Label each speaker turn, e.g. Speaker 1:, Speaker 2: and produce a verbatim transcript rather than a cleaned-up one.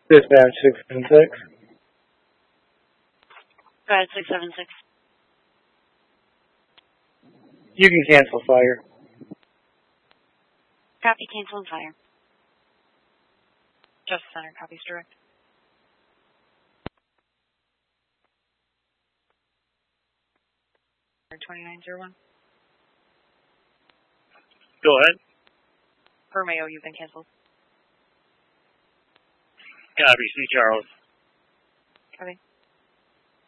Speaker 1: Dispatch six seven six.
Speaker 2: Go ahead, six seven six.
Speaker 1: You can cancel fire.
Speaker 2: Copy, cancel and fire. Justice Center, copies direct. twenty-nine oh one.
Speaker 3: Go ahead.
Speaker 2: Romeo, you've been canceled.
Speaker 3: Copy, C. Charles.
Speaker 2: Copy.